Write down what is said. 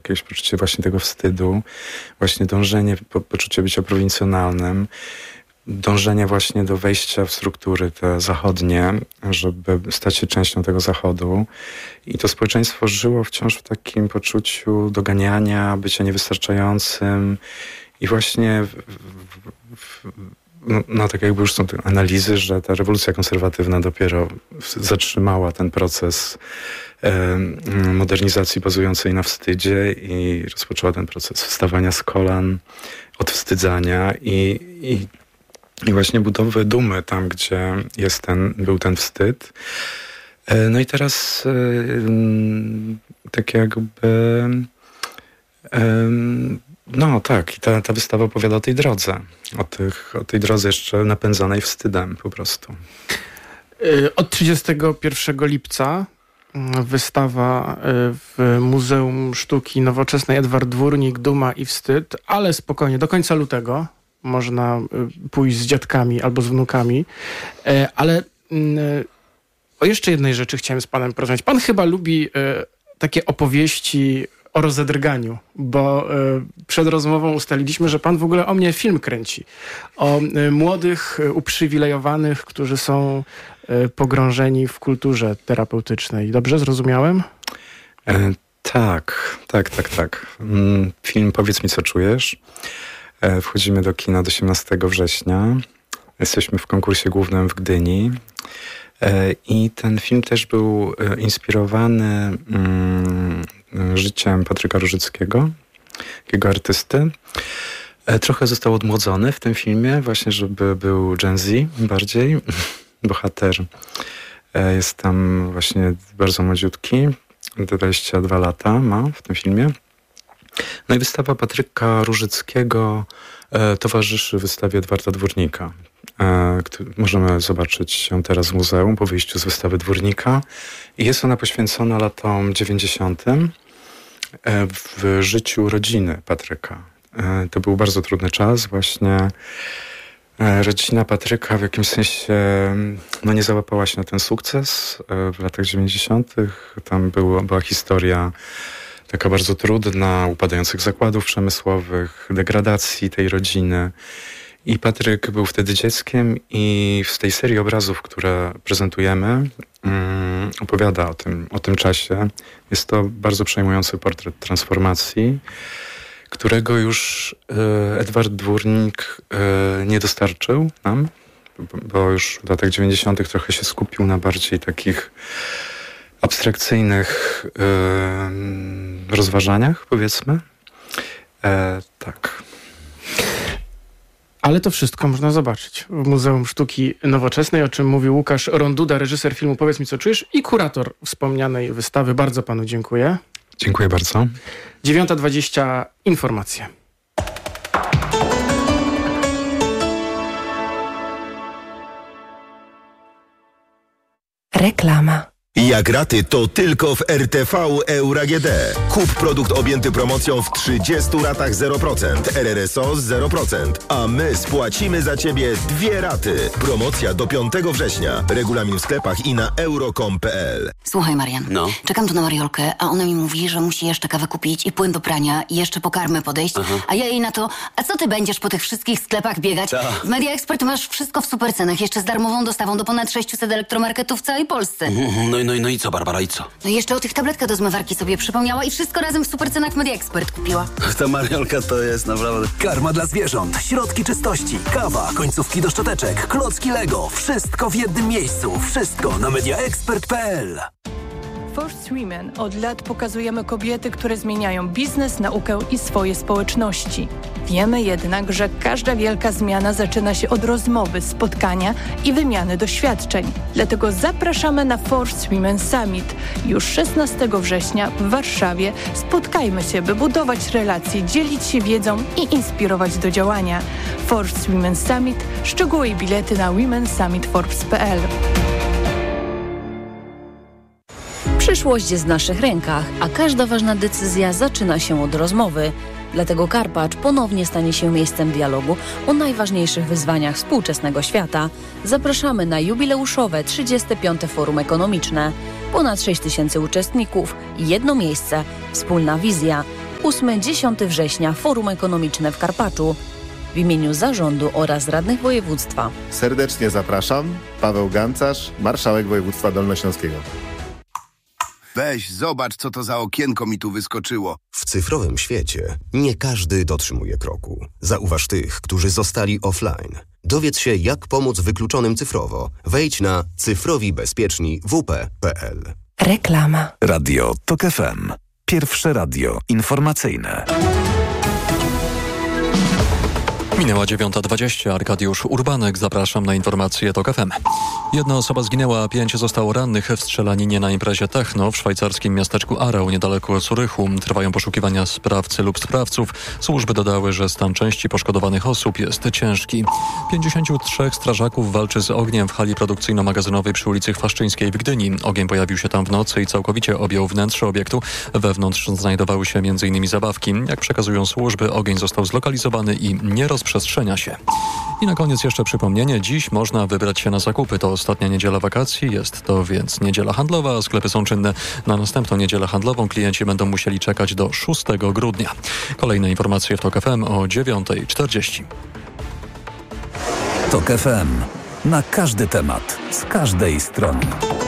jakieś poczucie właśnie tego wstydu, właśnie dążenie, poczucie bycia prowincjonalnym, dążenie właśnie do wejścia w struktury te zachodnie, żeby stać się częścią tego Zachodu. I to społeczeństwo żyło wciąż w takim poczuciu doganiania, bycia niewystarczającym i właśnie no tak jakby już są te analizy, że ta rewolucja konserwatywna dopiero zatrzymała ten proces modernizacji bazującej na wstydzie i rozpoczęła ten proces wstawania z kolan, odwstydzania i właśnie budowy dumy tam, gdzie był ten wstyd. No i teraz tak jakby no tak, i ta wystawa opowiada o tej drodze, o tej drodze jeszcze napędzanej wstydem po prostu. Od 31 lipca wystawa w Muzeum Sztuki Nowoczesnej Edward Dwórnik, Duma i Wstyd, ale spokojnie, do końca lutego można pójść z dziadkami albo z wnukami, ale o jeszcze jednej rzeczy chciałem z panem porozmawiać. Pan chyba lubi takie opowieści o rozedrganiu, bo przed rozmową ustaliliśmy, że pan w ogóle o mnie film kręci. O młodych, uprzywilejowanych, którzy są pogrążeni w kulturze terapeutycznej. Dobrze zrozumiałem? Tak. Film Powiedz mi, co czujesz. Wchodzimy do kina do 18 września. Jesteśmy w konkursie głównym w Gdyni. I ten film też był inspirowany życiem Patryka Różyckiego, takiego artysty. Trochę został odmłodzony w tym filmie, właśnie żeby był Gen Z bardziej. Bohater jest tam właśnie bardzo młodziutki, 22 lata ma w tym filmie. No i wystawa Patryka Różyckiego towarzyszy wystawie Edwarda Dwórnika. Możemy zobaczyć ją teraz w muzeum po wyjściu z wystawy Dwórnika. I jest ona poświęcona latom 90. w życiu rodziny Patryka. To był bardzo trudny czas. Właśnie rodzina Patryka w jakimś sensie nie załapała się na ten sukces w latach 90. Tam była historia taka bardzo trudna, upadających zakładów przemysłowych, degradacji tej rodziny. I Patryk był wtedy dzieckiem i z tej serii obrazów, które prezentujemy, opowiada o tym czasie. Jest to bardzo przejmujący portret transformacji, którego już Edward Dwórnik nie dostarczył nam, bo już w latach 90. trochę się skupił na bardziej takich abstrakcyjnych rozważaniach, powiedzmy. Tak. Ale to wszystko można zobaczyć w Muzeum Sztuki Nowoczesnej, o czym mówił Łukasz Ronduda, reżyser filmu Powiedz mi, co czujesz i kurator wspomnianej wystawy. Bardzo panu dziękuję. Dziękuję bardzo. 9:20 informacje. Reklama. Jak raty, to tylko w RTV Euro AGD. Kup produkt objęty promocją w 30 ratach 0%, RRSO 0%, a my spłacimy za Ciebie 2 raty. Promocja do 5 września. Regulamin w sklepach i na euro.com.pl. Słuchaj, Marian, czekam tu na Mariolkę, a ona mi mówi, że musi jeszcze kawę kupić i płyn do prania i jeszcze po karmę podejść, a ja jej na to, a co ty będziesz po tych wszystkich sklepach biegać? W Media Expert masz wszystko w supercenach, jeszcze z darmową dostawą do ponad 600 elektromarketów w całej Polsce. No i co, Barbara, i co? No i jeszcze o tych tabletkach do zmywarki sobie przypomniała i wszystko razem w supercenach w Media Expert kupiła. Ta Mariolka to jest naprawdę... Karma dla zwierząt, środki czystości, kawa, końcówki do szczoteczek, klocki Lego. Wszystko w jednym miejscu. Wszystko na mediaexpert.pl. First Women od lat pokazujemy kobiety, które zmieniają biznes, naukę i swoje społeczności. Wiemy jednak, że każda wielka zmiana zaczyna się od rozmowy, spotkania i wymiany doświadczeń. Dlatego zapraszamy na First Women Summit. Już 16 września w Warszawie spotkajmy się, by budować relacje, dzielić się wiedzą i inspirować do działania. First Women Summit. Szczegóły i bilety na womensummitforbes.pl. Przyszłość jest w naszych rękach, a każda ważna decyzja zaczyna się od rozmowy. Dlatego Karpacz ponownie stanie się miejscem dialogu o najważniejszych wyzwaniach współczesnego świata. Zapraszamy na jubileuszowe 35. Forum Ekonomiczne. Ponad 6 000 uczestników, jedno miejsce, wspólna wizja. 8-10 września Forum Ekonomiczne w Karpaczu. W imieniu zarządu oraz radnych województwa. Serdecznie zapraszam. Paweł Gancarz, marszałek województwa dolnośląskiego. Weź, zobacz, co to za okienko mi tu wyskoczyło. W cyfrowym świecie nie każdy dotrzymuje kroku. Zauważ tych, którzy zostali offline. Dowiedz się, jak pomóc wykluczonym cyfrowo. Wejdź na cyfrowibezpieczni.wp.pl. Reklama. Radio TOK FM. Pierwsze radio informacyjne. Minęła 9:20. Arkadiusz Urbanek. Zapraszam na informacje TOK FM. Jedna osoba zginęła, a 5 zostało rannych w strzelaninie na imprezie techno w szwajcarskim miasteczku Aarau niedaleko Zurychu. Trwają poszukiwania sprawcy lub sprawców. Służby dodały, że stan części poszkodowanych osób jest ciężki. 53 strażaków walczy z ogniem w hali produkcyjno-magazynowej przy ulicy Chwaszczyńskiej w Gdyni. Ogień pojawił się tam w nocy i całkowicie objął wnętrze obiektu. Wewnątrz znajdowały się m.in. zabawki. Jak przekazują służby, ogień został zlokalizowany i nie rozprzestrzenia się. I na koniec jeszcze przypomnienie. Dziś można wybrać się na zakupy. To ostatnia niedziela wakacji. Jest to więc niedziela handlowa, a sklepy są czynne. Na następną niedzielę handlową klienci będą musieli czekać do 6 grudnia. Kolejne informacje w TOK FM o 9:40. TOK FM. Na każdy temat, z każdej strony.